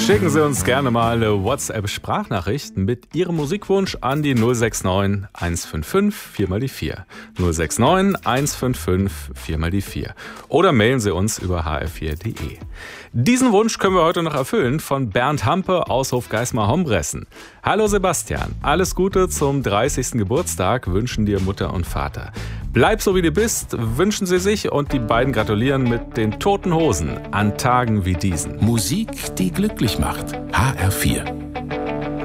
Schicken Sie uns gerne mal eine WhatsApp-Sprachnachricht mit Ihrem Musikwunsch an die 069 155 4x4. 069 155 4x4. Oder mailen Sie uns über hr4.de. Diesen Wunsch können wir heute noch erfüllen von Bernd Hampe aus Hofgeismar-Hombressen. Hallo Sebastian, alles Gute zum 30. Geburtstag wünschen dir Mutter und Vater. Bleib so wie du bist, wünschen sie sich, und die beiden gratulieren mit den Toten Hosen an Tagen wie diesen. Musik, die glücklich macht. HR4.